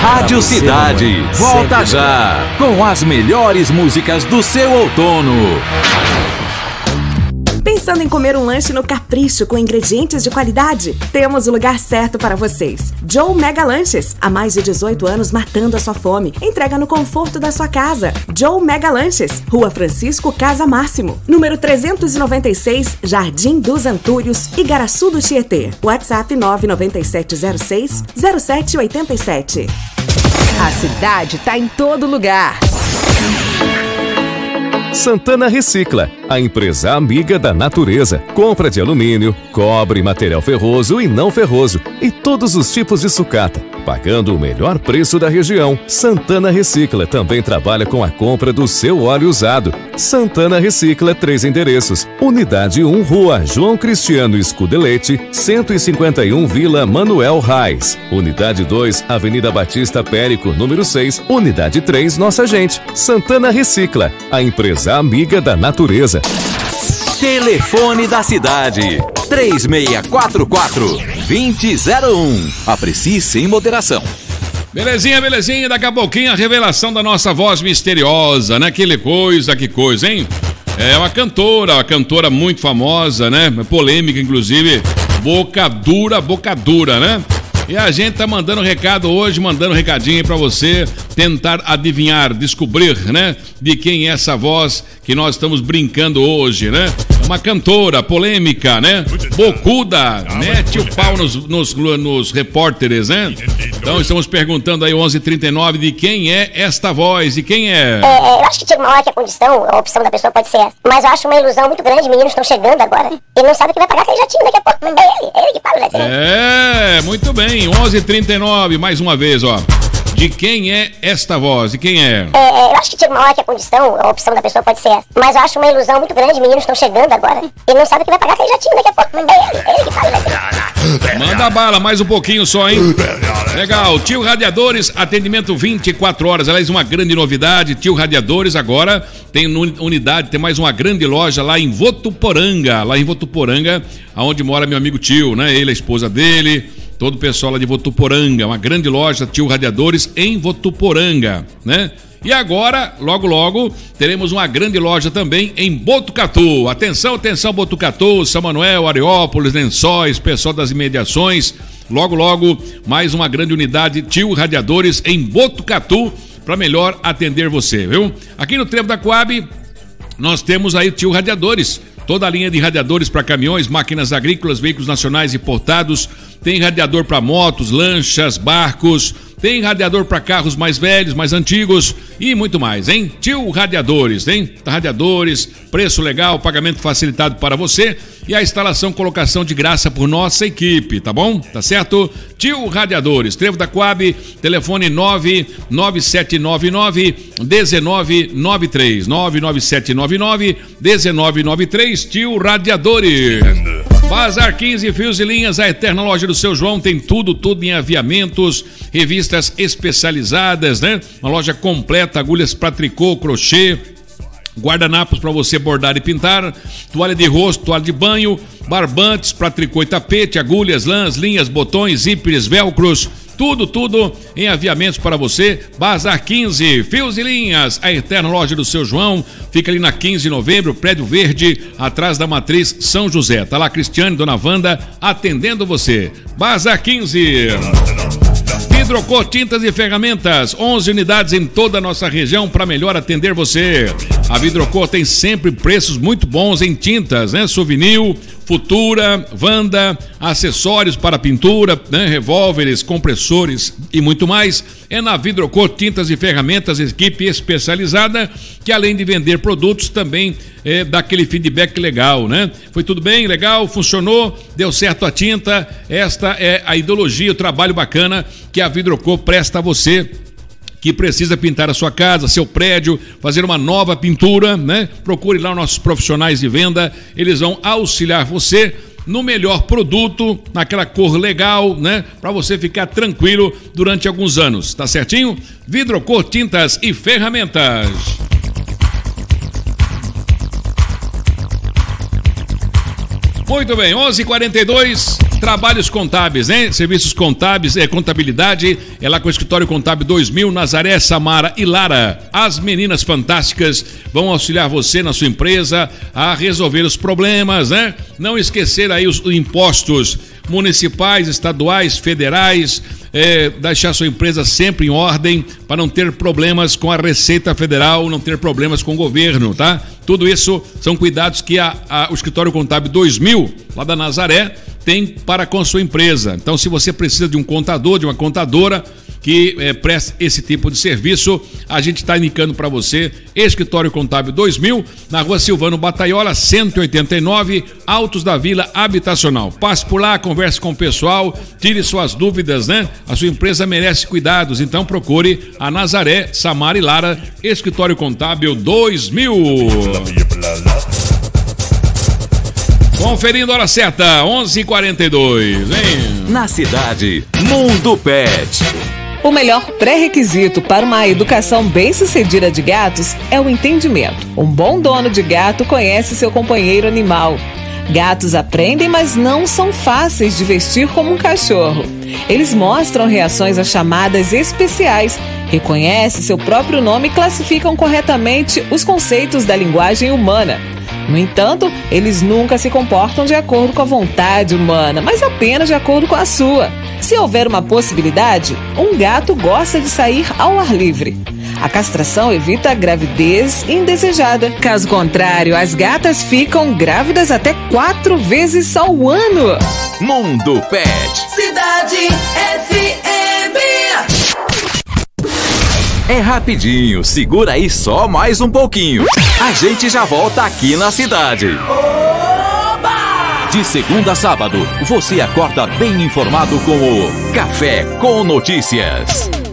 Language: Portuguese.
Rádio Cidade. Volta já com as melhores músicas do seu outono. Pensando em comer um lanche no Capricho com ingredientes de qualidade? Temos o lugar certo para vocês. Joe Mega Lanches. Há mais de 18 anos matando a sua fome. Entrega no conforto da sua casa. Joe Mega Lanches. Rua Francisco Casa Máximo. Número 396, Jardim dos Antúrios, Igaraçu do Tietê. WhatsApp 99706-0787. A cidade tá em todo lugar. Santana Recicla, a empresa amiga da natureza. Compra de alumínio, cobre, material ferroso e não ferroso e todos os tipos de sucata, pagando o melhor preço da região. Santana Recicla também trabalha com a compra do seu óleo usado. Santana Recicla, 3 endereços. Unidade 1, Rua João Cristiano Scudelete, 151 Vila Manuel Reis. Unidade 2, Avenida Batista Périco, número 6. Unidade 3, Nossa Gente. Santana Recicla, a empresa amiga da natureza. Telefone da cidade 3644-2001. Aprecie sem moderação. Belezinha, daqui a pouquinho a revelação da nossa voz misteriosa, né? Que coisa, hein? É uma cantora muito famosa, né? Polêmica, inclusive, boca dura, né? E a gente tá mandando recado hoje, mandando recadinho pra você tentar adivinhar, descobrir, né? De quem é essa voz que nós estamos brincando hoje, né? É uma cantora polêmica, né? Bocuda, mete o pau nos repórteres, né? Então estamos perguntando aí, 11h39, de quem é esta voz, de quem é? Eu acho que chega uma hora que a opção da pessoa pode ser essa. Mas eu acho uma ilusão muito grande, meninos estão chegando agora. Ele não sabe o que vai pagar aquele jatinho daqui a pouco. É ele que paga o jatinho. É, muito bem, 11h39, mais uma vez, ó. De quem é esta voz? De quem é? Eu acho que chega uma hora que a opção da pessoa pode ser essa. Mas eu acho uma ilusão muito grande, meninos estão chegando agora. Ele não sabe o que vai pagar aquele jatinho daqui a pouco. É ele que paga o jatinho. Manda bala, mais um pouquinho só, hein? Legal, Tio Radiadores, atendimento 24 horas. Aliás, uma grande novidade, Tio Radiadores agora tem unidade, tem mais uma grande loja lá em Votuporanga. Lá em Votuporanga, onde mora meu amigo Tio, né? Ele, a esposa dele, todo o pessoal lá de Votuporanga. Uma grande loja, Tio Radiadores, em Votuporanga, né? E agora, logo, teremos uma grande loja também em Botucatu. Atenção, Botucatu, São Manuel, Areópolis, Lençóis, pessoal das imediações. Logo, mais uma grande unidade Tio Radiadores em Botucatu para melhor atender você, viu? Aqui no Trevo da Coab, nós temos aí Tio Radiadores. Toda a linha de radiadores para caminhões, máquinas agrícolas, veículos nacionais importados. Tem radiador para motos, lanchas, barcos. Tem radiador para carros mais velhos, mais antigos e muito mais, hein? Tio Radiadores, hein? Radiadores, preço legal, pagamento facilitado para você e a instalação, colocação de graça por nossa equipe, tá bom? Tá certo? Tio Radiadores, Trevo da Coab, telefone 99799-1993, 99799-1993, Tio Radiadores. Bazar 15, fios e linhas, a eterna loja do seu João, tem tudo em aviamentos, revistas especializadas, né? Uma loja completa, agulhas para tricô, crochê, guardanapos para você bordar e pintar, toalha de rosto, toalha de banho, barbantes para tricô e tapete, agulhas, lãs, linhas, botões, zíperes, velcros, tudo em aviamentos para você. Bazar 15, fios e linhas, a eterna loja do seu João, fica ali na 15 de novembro, Prédio Verde, atrás da Matriz São José. Tá lá Cristiane, Dona Wanda, atendendo você. Bazar 15. Vidrocor Tintas e Ferramentas, 11 unidades em toda a nossa região para melhor atender você. A Vidrocor tem sempre preços muito bons em tintas, né? Souvenir, Futura, Wanda, acessórios para pintura, né? Revólveres, compressores e muito mais. É na Vidrocor Tintas e Ferramentas, equipe especializada que além de vender produtos também dá aquele feedback legal, né? Foi tudo bem, legal, funcionou, deu certo a tinta. Esta é a ideologia, o trabalho bacana que a Vidrocor presta a você que precisa pintar a sua casa, seu prédio, fazer uma nova pintura, né? Procure lá nossos profissionais de venda, eles vão auxiliar você no melhor produto, naquela cor legal, né? Para você ficar tranquilo durante alguns anos, tá certinho? Vidrocor Tintas e Ferramentas. Muito bem, 11h42, trabalhos contábeis, né? Serviços contábeis, contabilidade, é lá com o Escritório Contábil 2000, Nazaré, Samara e Lara. As meninas fantásticas vão auxiliar você na sua empresa a resolver os problemas, né? Não esquecer aí os impostos municipais, estaduais, federais, deixar sua empresa sempre em ordem para não ter problemas com a Receita Federal, não ter problemas com o governo, tá? Tudo isso são cuidados que o Escritório Contábil 2000, lá da Nazaré, tem para com a sua empresa. Então, se você precisa de um contador, de uma contadora que presta esse tipo de serviço, a gente está indicando para você Escritório Contábil 2000, na Rua Silvano Bataiola, 189, Altos da Vila Habitacional. Passe por lá, converse com o pessoal, tire suas dúvidas, né? A sua empresa merece cuidados, então procure a Nazaré, Samara e Lara, Escritório Contábil 2000. Conferindo a hora certa, 11h42, hein? Na cidade, Mundo Pet. O melhor pré-requisito para uma educação bem-sucedida de gatos é o entendimento. Um bom dono de gato conhece seu companheiro animal. Gatos aprendem, mas não são fáceis de vestir como um cachorro. Eles mostram reações a chamadas especiais, reconhecem seu próprio nome e classificam corretamente os conceitos da linguagem humana. No entanto, eles nunca se comportam de acordo com a vontade humana, mas apenas de acordo com a sua. Se houver uma possibilidade, um gato gosta de sair ao ar livre. A castração evita a gravidez indesejada. Caso contrário, as gatas ficam grávidas até 4 vezes ao ano. Mundo Pet. Cidade FM. É rapidinho, segura aí só mais um pouquinho. A gente já volta aqui na cidade. De segunda a sábado, você acorda bem informado com o Café com Notícias.